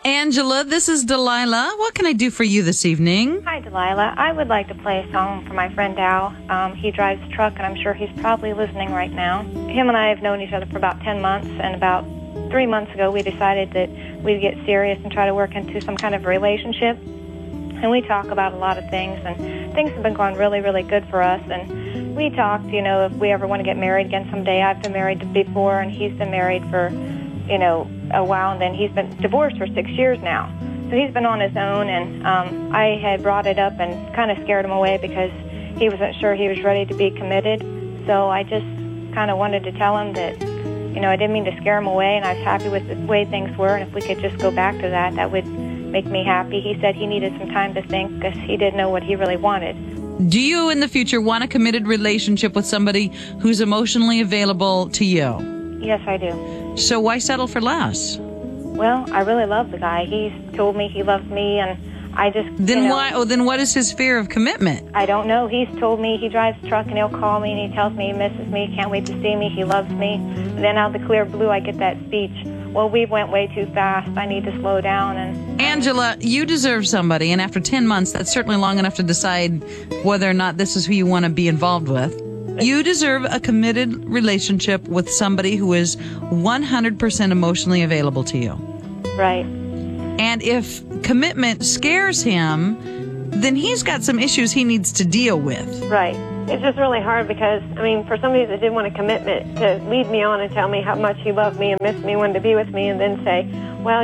Angela, this is Delilah. What can I do for you this evening? Hi, Delilah. I would like to play a song for my friend Al. He drives a truck, and I'm sure he's probably listening right now. Him and I have known each other for about 10 months, and about 3 months ago we decided that we'd get serious and try to work into some kind of relationship. And we talk about a lot of things, and things have been going really, really good for us. And we talked, if we ever want to get married again someday. I've been married before, and he's been married for a while, and then he's been divorced for 6 years now. So he's been on his own, and I had brought it up and kind of scared him away because he wasn't sure he was ready to be committed. So I just kind of wanted to tell him that, I didn't mean to scare him away, and I was happy with the way things were, and if we could just go back to that, that would make me happy. He said he needed some time to think because he didn't know what he really wanted. Do you in the future want a committed relationship with somebody who's emotionally available to you? Yes, I do. So why settle for less? Well, I really love the guy. He's told me he loves me, and I just... Then why? Oh, then what is his fear of commitment? I don't know. He's told me he drives a truck, and he'll call me, and he tells me he misses me, can't wait to see me, he loves me. And then out of the clear blue, I get that speech, well, we went way too fast, I need to slow down. And Angela, you deserve somebody, and after 10 months, that's certainly long enough to decide whether or not this is who you want to be involved with. You deserve a committed relationship with somebody who is 100% emotionally available to you. Right. And if commitment scares him, then he's got some issues he needs to deal with. Right. It's just really hard because, for somebody that did want a commitment to lead me on and tell me how much he loved me and missed me, wanted to be with me, and then say, well,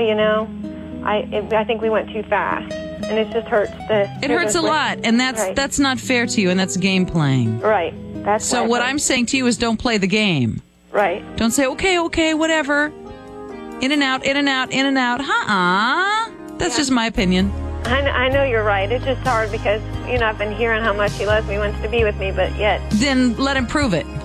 I think we went too fast. And it just hurts. It hurts a lot, and that's not fair to you, and that's game playing. Right. That's so what I'm saying to you is don't play the game. Right. Don't say, okay, whatever. In and out, in and out, in and out. That's just my opinion. I know you're right. It's just hard because, I've been hearing how much he loves me, wants to be with me, but yet... Then let him prove it.